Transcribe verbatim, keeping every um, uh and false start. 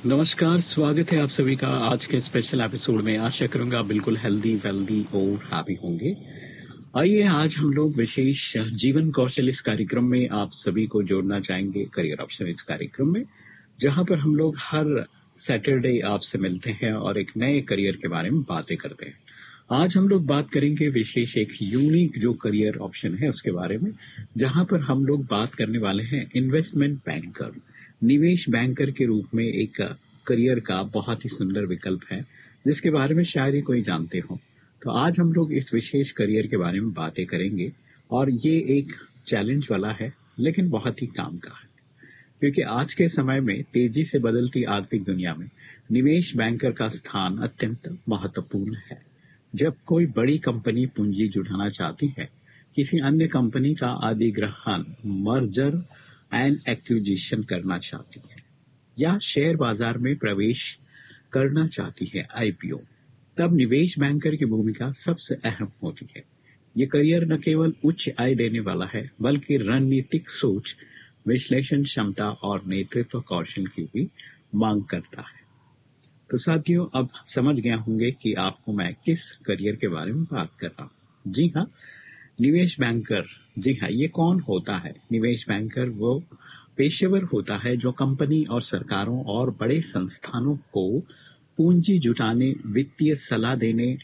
नमस्कार, स्वागत है आप सभी का आज के स्पेशल एपिसोड में। आशा करूंगा आप बिल्कुल हेल्दी, वेल्दी और हैप्पी होंगे। आइए आज हम लोग विशेष जीवन कौशल इस कार्यक्रम में आप सभी को जोड़ना चाहेंगे, करियर ऑप्शन इस कार्यक्रम में, जहां पर हम लोग हर सैटरडे आपसे मिलते हैं और एक नए करियर के बारे में बातें करते हैं। आज हम लोग बात करेंगे विशेष एक यूनिक जो करियर ऑप्शन है उसके बारे में, जहां पर हम लोग बात करने वाले हैं इन्वेस्टमेंट बैंकर। निवेश बैंकर के रूप में एक करियर का बहुत ही सुंदर विकल्प है जिसके बारे में शायद ही कोई जानते हो। तो आज हम लोग इस विशेष करियर के बारे में बातें करेंगे और ये एक चैलेंज वाला है लेकिन बहुत ही काम का है, क्योंकि आज के समय में तेजी से बदलती आर्थिक दुनिया में निवेश बैंकर का स्थान अत्यंत महत्वपूर्ण है। जब कोई बड़ी कंपनी पूंजी जुटाना चाहती है, किसी अन्य कंपनी का अधिग्रहण मर्जर एंड एक्विजिशन करना चाहती है या शेयर बाजार में प्रवेश करना चाहती है आईपीओ, तब निवेश बैंकर की भूमिका सबसे अहम होती है। ये करियर न केवल उच्च आय देने वाला है बल्कि रणनीतिक सोच, विश्लेषण क्षमता और नेतृत्व कौशल की भी मांग करता है। तो साथियों, अब समझ गया होंगे कि आपको मैं किस करियर के बारे में बात कर रहा हूँ। जी हाँ, निवेश बैंकर। जी हाँ, ये कौन होता है? निवेश बैंकर वो पेशेवर होता है जो कंपनी और सरकारों और बड़े संस्थानों को पूंजी जुटाने, वित्तीय सलाह देने